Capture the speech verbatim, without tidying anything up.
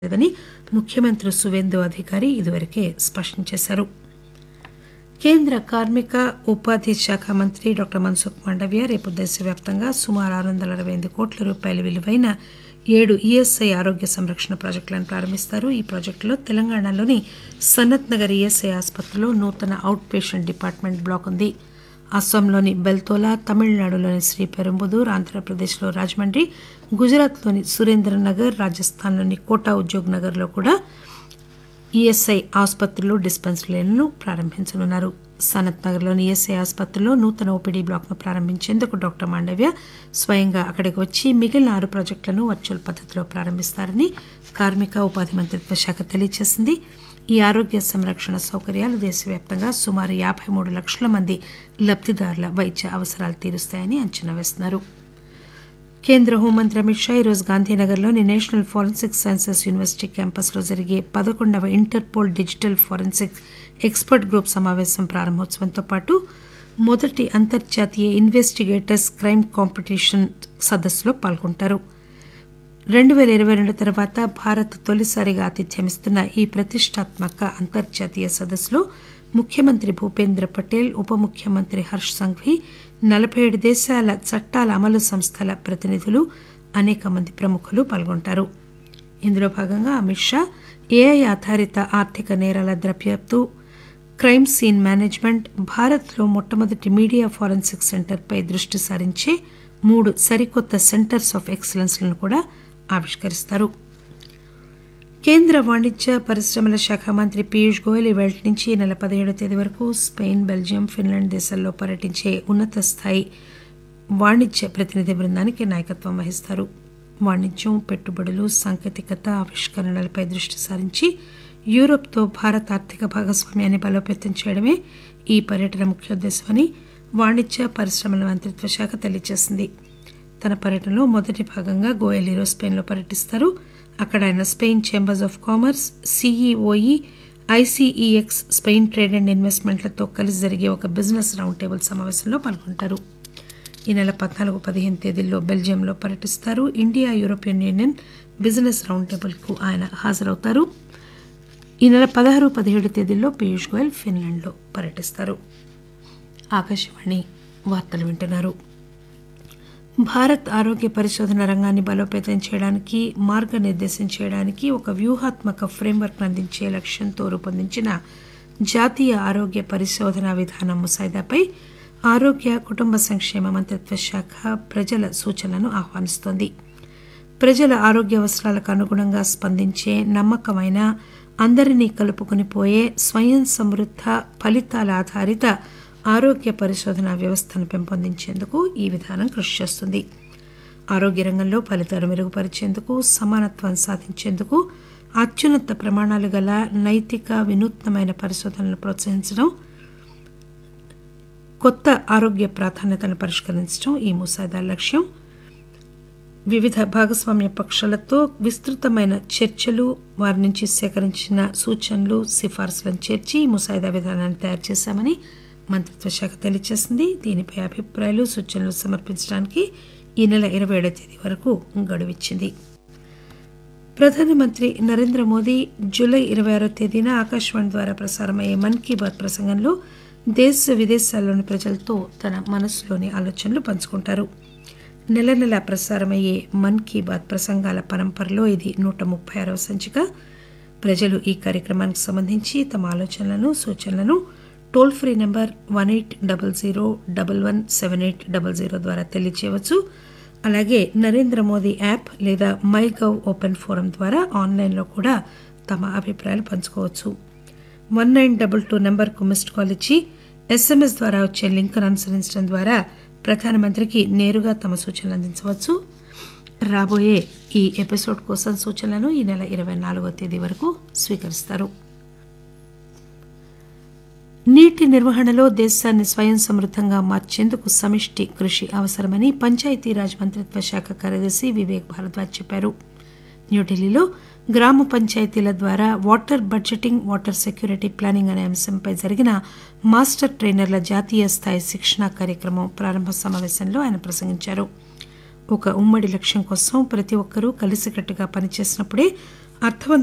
లేదని ముఖ్యమంత్రి సువేందు అధికారి ఇదివరకే స్పష్టం చేశారు. కేంద్ర కార్మిక ఉపాధి శాఖ మంత్రి డాక్టర్ మన్సుఖ్ మాండవ్య రేపు దేశవ్యాప్తంగా సుమారు ఆరు వందల అరవై ఎనిమిది కోట్ల రూపాయల విలువైన ఏడు ఈఎస్ఐ ఆరోగ్య సంరక్షణ ప్రాజెక్టులను ప్రారంభిస్తారు. ఈ ప్రాజెక్టులో తెలంగాణలోని సనత్ నగర్ ఈఎస్ఐ ఆసుపత్రిలో నూతన అవుట్ పేషెంట్ డిపార్ట్మెంట్ బ్లాక్ ఉంది. అస్సాంలోని బెల్తోలా, తమిళనాడులోని శ్రీపెరుంబుదూర్, ఆంధ్రప్రదేశ్లో రాజమండ్రి, గుజరాత్లోని సురేంద్రనగర్, రాజస్థాన్లోని కోటా ఉద్యోగ్ నగర్లో కూడా ఈఎస్ఐ ఆసుపత్రులు డిస్పెన్సరీలను ప్రారంభించనున్నారు. సనత్ నగర్లోని ఈఎస్ఐ ఆసుపత్రిలో నూతన ఓపీడీ బ్లాక్ను ప్రారంభించేందుకు డాక్టర్ మాండవ్య స్వయంగా అక్కడికి వచ్చి మిగిలిన ఆరు ప్రాజెక్టులను వర్చువల్ పద్దతిలో ప్రారంభిస్తారని కార్మిక ఉపాధి మంత్రిత్వ శాఖ తెలియజేసింది. ఈ ఆరోగ్య సంరక్షణ సౌకర్యాలు దేశవ్యాప్తంగా సుమారు యాబై మూడు లక్షల మంది లబ్దిదారుల వైద్య అవసరాలు తీరుస్తాయని అంచనా వేస్తున్నారు. కేంద్ర హోంమంత్రి అమిత్ షా ఈరోజు గాంధీనగర్లోని నేషనల్ ఫోరెన్సిక్ సైన్సెస్ యూనివర్సిటీ క్యాంపస్లో జరిగే పదకొండవ interpole digital forensic expert group సమావేశం ప్రారంభోత్సవంతో పాటు మొదటి అంతర్జాతీయ ఇన్వెస్టిగేటర్స్ క్రైమ్ కాంపిటీషన్ సదస్సులో పాల్గొంటారు. రెండు పేల ఇరవై రెండు తర్వాత భారత్ తొలిసారిగా ఆతిథ్యమిస్తున్న ఈ ప్రతిష్టాత్మక అంతర్జాతీయ సదస్సులో ముఖ్యమంత్రి భూపేంద్ర పటేల్, ఉప ముఖ్యమంత్రి హర్ష్ సంఘ్వీ, నలభై ఏడు దేశాల చట్టాల అమలు సంస్థల ప్రతినిధులు, అనేక మంది ప్రముఖులు పాల్గొంటారు. ఇందులో భాగంగా అమిత్ షా ఏఐ ఆధారిత ఆర్థిక నేరాల దర్యాప్తు, క్రైమ్ సీన్ మేనేజ్మెంట్, భారత్లో మొట్టమొదటి మీడియా ఫోరెన్సిక్ సెంటర్పై దృష్టి సారించే మూడు సరికొత్త సెంటర్స్ ఆఫ్ ఎక్సలెన్స్ లను కూడా ఆవిష్కరిస్తారు. కేంద్ర వాణిజ్య పరిశ్రమల శాఖ మంత్రి పీయూష్ గోయల్ ఇవాళ నుంచి ఈ నెల పదిహేడవ తేదీ వరకు స్పెయిన్, బెల్జియం, ఫిన్లాండ్ దేశాల్లో పర్యటించే ఉన్నత స్థాయి వాణిజ్య ప్రతినిధి బృందానికి నాయకత్వం వహిస్తారు. వాణిజ్యం, పెట్టుబడులు, సాంకేతికత, ఆవిష్కరణలపై దృష్టి సారించి యూరోప్తో భారత్ ఆర్థిక భాగస్వామ్యాన్ని బలోపేతం చేయడమే ఈ పర్యటన ముఖ్యోద్దేశమని వాణిజ్య పరిశ్రమల మంత్రిత్వ శాఖ తెలియజేసింది. తన పర్యటనలో మొదటి భాగంగా గోయల్ ఈరోజు స్పెయిన్లో పర్యటిస్తారు. అక్కడ ఆయన Spain chambers of commerce, CEOE, ICEX, Spain trade and ఇన్వెస్ట్మెంట్లతో కలిసి జరిగే ఒక బిజినెస్ రౌండ్ టేబుల్ సమావేశంలో పాల్గొంటారు. ఈ నెల పద్నాలుగు పదిహేను తేదీల్లో బెల్జియంలో పర్యటిస్తారు. India European union business round టేబుల్కు ఆయన హాజరవుతారు. ఈ నెల పదహారు పదిహేడు తేదీల్లో పీయూష్ గోయల్ ఫిన్లాండ్లో పర్యటిస్తారు. ఆకాశవాణి వార్తలు వింటున్నారు. భారత్ ఆరోగ్య పరిశోధన రంగాన్ని బలోపేతం చేయడానికి, మార్గనిర్దేశం చేయడానికి ఒక వ్యూహాత్మక ఫ్రేమ్వర్క్ అందించే లక్ష్యంతో రూపొందించిన జాతీయ ఆరోగ్య పరిశోధన విధానం ముసాయిదాపై ఆరోగ్య కుటుంబ సంక్షేమ మంత్రిత్వ శాఖ ప్రజల సూచనలను ఆహ్వానిస్తోంది. ప్రజల ఆరోగ్య అవసరాలకు అనుగుణంగా స్పందించే నమ్మకమైన, అందరినీ కలుపుకుని పోయే స్వయం సమృద్ధ, ఫలితాల ఆధారిత ఆరోగ్య పరిశోధన వ్యవస్థను పెంపొందించేందుకు ఈ విధానం కృషి చేస్తుంది. ఆరోగ్య రంగంలో ఫలితాలు మెరుగుపరిచేందుకు, సమానత్వం సాధించేందుకు అత్యున్నత ప్రమాణాలు గల నైతిక, వినూత్నమైన పరిశోధనలను ప్రోత్సహించడం, కొత్త ఆరోగ్య ప్రాధాన్యతలను పరిష్కరించడం ఈ ముసాయిదా లక్ష్యం. వివిధ భాగస్వామ్య పక్షాలతో విస్తృతమైన చర్చలు, వారి నుంచి సేకరించిన సూచనలు, సిఫార్సులను చేర్చి ఈ ముసాయిదా విధానాన్ని తయారు చేశామని మంత్రిత్వ శాఖ తెలియజేసింది. దీనిపై అభిప్రాయాలు, సూచనలు సమర్పించడానికి ఈ నెల ఇరవై ఏడవ తేదీ వరకు గడువిచ్చింది. ప్రధానమంత్రి నరేంద్ర మోదీ జూలై ఇరవై ఆరో తేదీన ఆకాశవాణి ద్వారా ప్రసారమయ్యే మన్ కీ బాత్ ప్రసంగంలో దేశ విదేశాల్లోని ప్రజలతో తన మనసులోని ఆలోచనలు పంచుకుంటారు. నెల నెల ప్రసారమయ్యే మన్ కీ బాత్ ప్రసంగాల పరంపరలో ఇది నూట ముప్పై ఆరవ సంచిక. ప్రజలు ఈ కార్యక్రమానికి సంబంధించి తమ ఆలోచనలను, సూచనలను toll free number one eight double zero double one seven eight double zero ద్వారా తెలియచేయవచ్చు. అలాగే నరేంద్ర మోదీ యాప్ లేదా మై గవ్ ఓపెన్ ఫోరం ద్వారా ఆన్లైన్లో కూడా తమ అభిప్రాయాలు పంచుకోవచ్చు. వన్ నైన్ డబల్ టూ నెంబర్కు మిస్డ్ కాల్ ఇచ్చి ఎస్ఎంఎస్ ద్వారా వచ్చే లింక్ను అనుసరించడం ద్వారా ప్రధానమంత్రికి నేరుగా తమ సూచనలు అందించవచ్చు. రాబోయే ఈ ఎపిసోడ్ కోసం సూచనలను ఈ నెల ఇరవై నాలుగో తేదీ వరకు స్వీకరిస్తారు. నీటి నిర్వహణలో దేశాన్ని స్వయం సమృద్దంగా మార్చేందుకు సమిష్టి కృషి అవసరమని పంచాయతీరాజ్ మంత్రిత్వ శాఖ కార్యదర్శి వివేక్ భారద్వాజ్ చెప్పారు. న్యూఢిల్లీలో గ్రామ పంచాయతీల ద్వారా water budgeting, water security planning అనే అంశంపై జరిగిన మాస్టర్ ట్రైనర్ల జాతీయ స్థాయి శిక్షణా కార్యక్రమం ప్రారంభ సమావేశంలో ఆయన ప్రసంగించారు. ఒక ఉమ్మడి లక్ష్యం కోసం ప్రతి ఒక్కరూ కలిసికట్టుగా పనిచేసినప్పుడే అర్థవంత